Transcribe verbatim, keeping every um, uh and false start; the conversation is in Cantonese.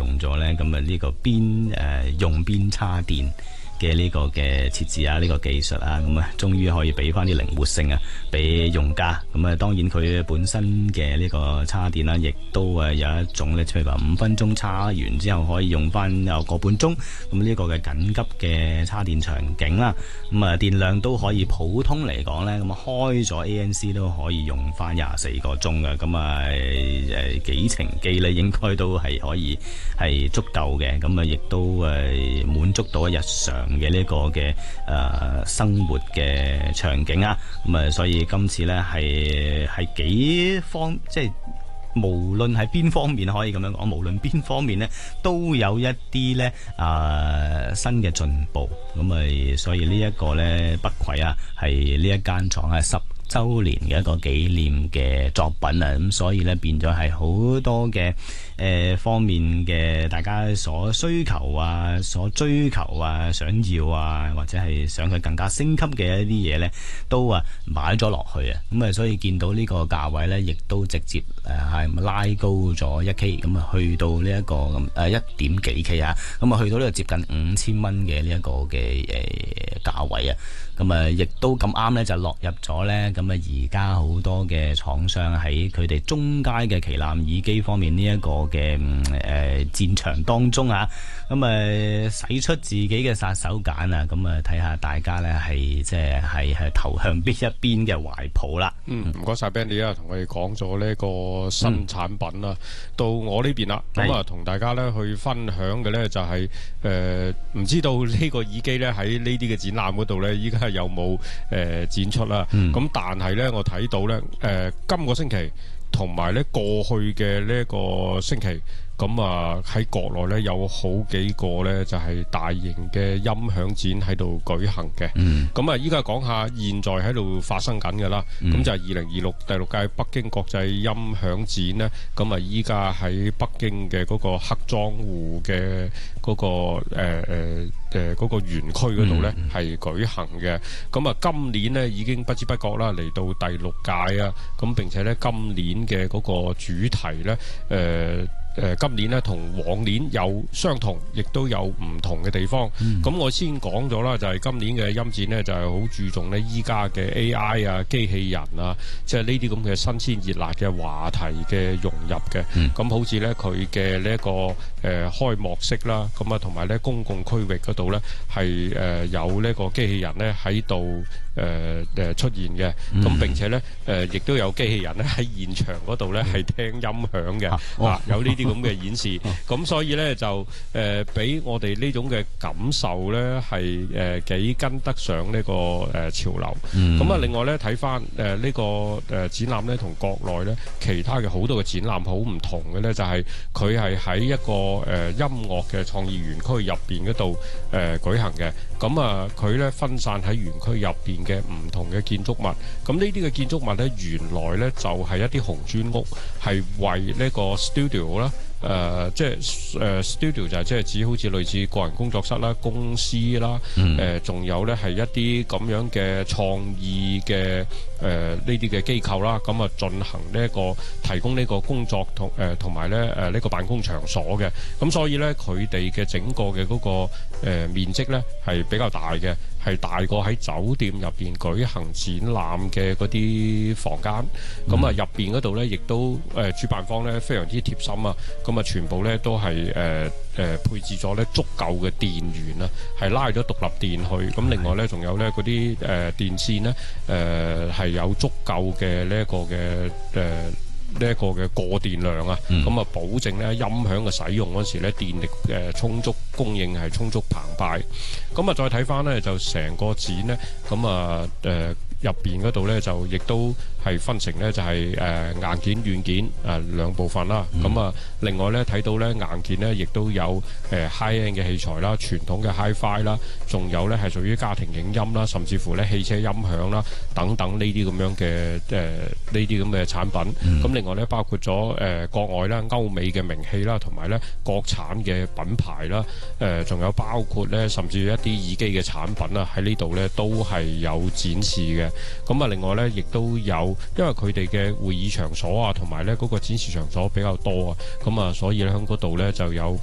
用咗咧，咁啊呢個邊誒、呃、用邊插電嘅呢個嘅設置啊，呢、這個技術啊，咁啊，終於可以俾翻啲靈活性啊，俾用家。咁啊，當然佢本身嘅呢個叉電啦，亦都誒有一種咧，譬如話五分鐘叉完之後可以用翻有個半鐘。咁呢個嘅緊急嘅叉電場景啦，咁啊電量都可以普通嚟講咧，咁啊開咗 A N C 都可以用翻廿四個鐘嘅。咁啊誒幾程機咧，應該都係可以係足夠嘅。咁啊，亦都誒滿足到日常嘅呢個嘅誒、呃、生活嘅場景啊，咁啊，所以今次呢係係幾方，即係無論係邊方面可以咁樣講，無論邊方面呢都有一啲呢啊、呃、新嘅進步，咁啊，所以呢一個呢不愧啊係呢一間廠係十周年嘅一個紀念嘅作品啊，咁所以呢變咗係好多嘅誒、呃、方面嘅大家所需求啊、所追求啊、想要啊，或者係想佢更加升級嘅一啲嘢呢，都啊買咗落去啊，咁啊所以見到呢個價位呢，亦都直接誒係、呃、拉高咗一 K， 咁啊去到呢、這、一個咁誒一點幾 K 啊，咁啊去到呢個接近五千蚊嘅呢一個嘅誒價位啊。咁啊，亦都咁啱咧，就落入咗咧。咁啊，而家好多嘅廠商喺佢哋中階嘅旗艦耳機方面呢一個嘅誒、呃、戰場當中啊，咁啊使出自己嘅殺手鐧啊，咁啊睇下大家咧係即係係係投向邊一邊嘅懷抱啦。 嗯，唔該晒 Benny 啊，同我哋講咗呢個新產品啦、嗯，到我呢邊啦，咁啊同大家咧去分享嘅咧就係誒唔知道呢個耳機咧喺呢啲嘅展覽嗰度咧，依家有冇誒、呃、展出啦？咁、嗯、但係咧，我睇到咧誒、呃、今個星期同埋咧過去嘅呢一個星期。咁啊喺國內咧有好幾個咧就係、是、大型嘅音響展喺度舉行嘅。咁啊依家講下現在喺度發生緊嘅啦。咁、嗯、就係二零二六第六屆北京國際音響展咧。咁啊依家喺北京嘅嗰個黑莊湖嘅嗰、那個誒誒誒嗰個園區嗰度咧係舉行嘅。咁啊今年咧已經不知不覺啦嚟到第六屆啊。咁並且咧今年嘅嗰個主題咧誒。呃誒、呃、今年咧同往年有相同，亦都有唔同嘅地方。咁、嗯、我先講咗啦，就係、是、今年嘅音展呢，就係、是、好注重呢依家嘅 A I 啊、機器人啊，即係呢啲咁嘅新鮮熱辣嘅話題嘅融入嘅。咁、嗯、好似呢，佢嘅呢一個誒、呃、開幕式啦，咁啊同埋呢公共區域嗰度呢，係誒、呃、有呢個機器人呢喺度誒誒出現嘅。咁、嗯、並且呢，誒、呃、亦都有機器人呢喺現場嗰度呢係聽音響嘅、啊哦啊。有呢啲。咁嘅演示，咁所以咧就誒俾、呃、我哋呢種嘅感受咧係誒幾跟得上呢、這個誒、呃、潮流。咁、嗯、啊，另外咧睇翻誒呢個誒、呃、展覽咧，同國內咧其他嘅好多嘅展覽好唔同嘅咧，就係佢係喺一個誒、呃、音樂嘅創意園區入邊嗰度誒舉行嘅。咁啊，佢咧分散喺園區入邊嘅唔同嘅建築物。咁呢啲嘅建築物咧，原來咧就係、是、一啲紅磚屋，係為呢個 studio 啦。誒、呃、即係誒、呃、studio 就係即係指好似類似個人工作室啦、公司啦，誒仲、嗯呃、有咧係一啲咁樣嘅創意嘅誒呢啲嘅機構啦，咁啊進行呢、這、一個提供呢個工作同誒同埋咧誒呢、呃這個辦公場所嘅，咁所以咧佢哋嘅整個嘅嗰、那個誒、呃、面積咧係比較大嘅。係大過喺酒店入邊舉行展覽嘅嗰啲房間，咁啊入邊嗰度咧，亦都誒、呃、主辦方咧非常之貼心啊，咁啊全部咧都係誒誒配置咗咧足夠嘅電源啊，係拉咗獨立電去，咁另外咧仲有咧嗰啲誒電線咧誒係有足夠嘅呢一個嘅誒。呃呢、這、一個嘅過電量啊，咁、嗯、啊保證咧音響嘅使用嗰時咧電力誒充足，供應係充足澎湃。咁啊再睇翻咧就成個展咧，咁啊誒入邊嗰度咧就亦都係分成咧就係、是、誒、呃、硬件軟件誒、呃、兩部分啦。咁、嗯、啊另外咧睇到咧硬件咧亦都有誒、呃、high end 嘅器材啦，傳統嘅 Hi-Fi 啦，仲有咧係屬於家庭影音啦，甚至乎咧汽車音響啦等等呢啲咁樣嘅誒呢啲咁嘅產品。咁、嗯、另外咧包括咗誒、呃、國外啦、歐美嘅名氣啦，同埋咧國產嘅品牌啦，誒、呃、仲有包括咧甚至一啲耳機嘅產品啊喺呢度咧都係有展示嘅。咁啊另外咧亦都有，因為佢哋嘅會議場所啊同埋咧嗰個展示場所比較多啊，咁啊所以咧喺嗰度咧就有